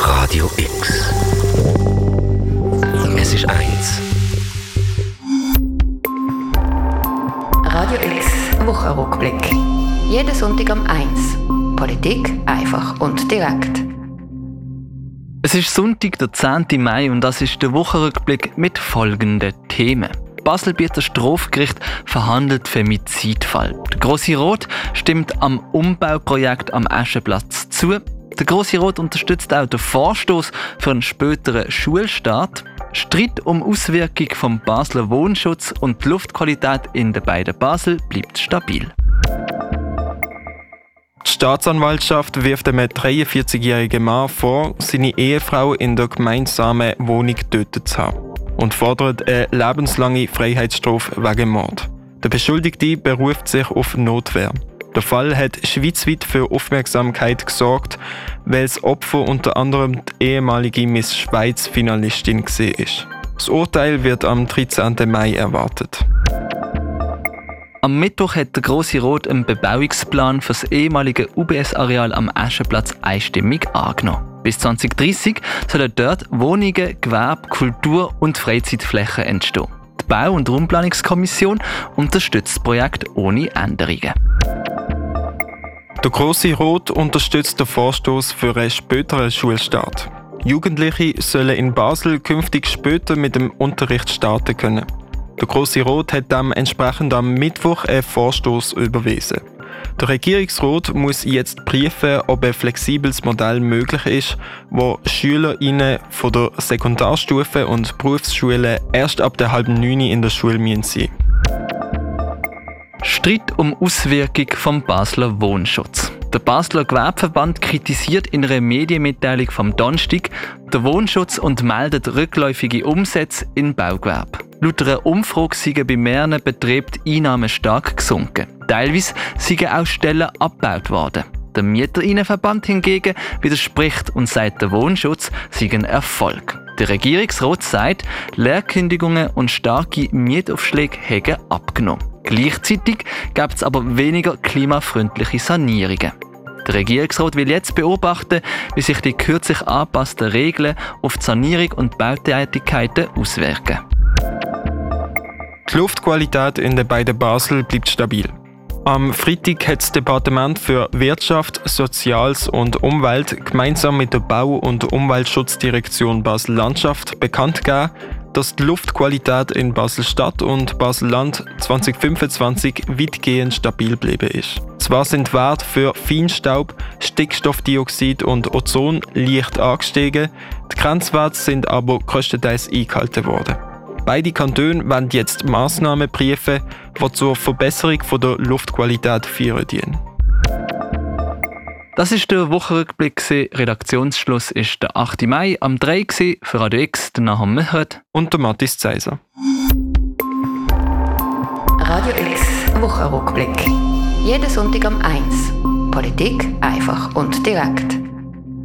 Radio X. Es ist 1. Radio X Wochenrückblick. Jeden Sonntag um 1. Politik einfach und direkt. Es ist Sonntag, der 10. Mai und das ist der Wochenrückblick mit folgenden Themen. Basel-Bieter Strafgericht verhandelt Femizidfall. Der Grosse Rot stimmt am Umbauprojekt am Aschenplatz zu. Der Grosse Rot unterstützt auch den Vorstoß für einen späteren Schulstart. Streit um Auswirkung vom Basler Wohnschutz und die Luftqualität in den beiden Basel bleibt stabil. Die Staatsanwaltschaft wirft einem 43-jährigen Mann vor, seine Ehefrau in der gemeinsamen Wohnung getötet zu haben und fordert eine lebenslange Freiheitsstrafe wegen Mord. Der Beschuldigte beruft sich auf Notwehr. Der Fall hat schweizweit für Aufmerksamkeit gesorgt, weil das Opfer unter anderem die ehemalige Miss Schweiz-Finalistin war. Das Urteil wird am 13. Mai erwartet. Am Mittwoch hat der Grosse Rot einen Bebauungsplan für das ehemalige UBS-Areal am Aschenplatz einstimmig angenommen. Bis 2030 sollen dort Wohnungen, Gewerbe, Kultur- und Freizeitflächen entstehen. Die Bau- und Raumplanungskommission unterstützt das Projekt ohne Änderungen. Der Grosse Rot unterstützt den Vorstoß für einen späteren Schulstart. Jugendliche sollen in Basel künftig später mit dem Unterricht starten können. Der Grosse Rot hat entsprechend am Mittwoch einen Vorstoß überwiesen. Der Regierungsrat muss jetzt prüfen, ob ein flexibles Modell möglich ist, wo SchülerInnen von der Sekundarstufe und Berufsschulen erst ab der 8:30 in der Schule sein müssen. Streit um Auswirkung vom Basler Wohnschutz. Der Basler Gewerbeverband kritisiert in einer Medienmitteilung vom Donnerstag den Wohnschutz und meldet rückläufige Umsätze im Baugewerbe. Laut einer Umfrage sind bei mehreren Betrieben die Einnahmen stark gesunken. Teilweise sind auch Stellen abgebaut worden. Der Mieterinnenverband hingegen widerspricht und sagt, der Wohnschutz sei ein Erfolg. Der Regierungsrat sagt, Leerkündigungen und starke Mietaufschläge hätten abgenommen. Gleichzeitig gibt es aber weniger klimafreundliche Sanierungen. Der Regierungsrat will jetzt beobachten, wie sich die kürzlich angepassten Regeln auf die Sanierung und Bautätigkeiten auswirken. Die Luftqualität in den beiden Basel bleibt stabil. Am Freitag hat das Departement für Wirtschaft, Soziales und Umwelt gemeinsam mit der Bau- und Umweltschutzdirektion Basel-Landschaft bekannt gegeben, dass die Luftqualität in Basel-Stadt und Basel-Land 2025 weitgehend stabil geblieben ist. Zwar sind die Werte für Feinstaub, Stickstoffdioxid und Ozon leicht angestiegen, die Grenzwerte sind aber grösstenteils eingehalten worden. Beide Kantone werden jetzt Massnahmen prüfen, die zur Verbesserung der Luftqualität führen dienen. Das war der Wochenrückblick. Redaktionsschluss ist der 8. Mai am 3 für Radio X, der Nahum Mehret und der Mathis Zeiser. Radio X Wochenrückblick. Jeden Sonntag um 1. Politik einfach und direkt.